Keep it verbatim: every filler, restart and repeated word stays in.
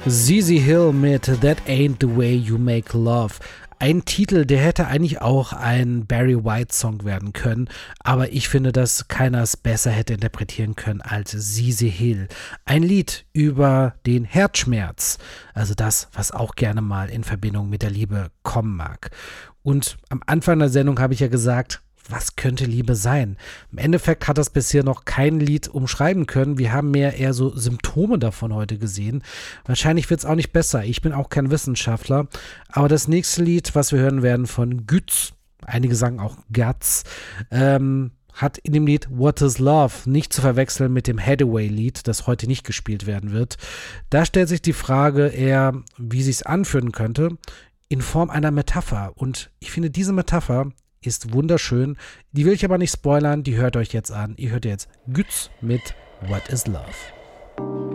Zizi Hill mit That Ain't the Way You Make Love. Ein Titel, der hätte eigentlich auch ein Barry White Song werden können, aber ich finde, dass keiner es besser hätte interpretieren können als Zizi Hill. Ein Lied über den Herzschmerz, also das, was auch gerne mal in Verbindung mit der Liebe kommen mag. Und am Anfang der Sendung habe ich ja gesagt, was könnte Liebe sein? Im Endeffekt hat das bisher noch kein Lied umschreiben können. Wir haben mehr eher so Symptome davon heute gesehen. Wahrscheinlich wird es auch nicht besser. Ich bin auch kein Wissenschaftler. Aber das nächste Lied, was wir hören werden von Gütz, einige sagen auch Guts, ähm, hat in dem Lied What is Love nicht zu verwechseln mit dem Hathaway-Lied, das heute nicht gespielt werden wird. Da stellt sich die Frage eher, wie sich's anfühlen könnte, in Form einer Metapher. Und ich finde, diese Metapher ist wunderschön. Die will ich aber nicht spoilern, die hört euch jetzt an. Ihr hört jetzt Gütz mit What is Love.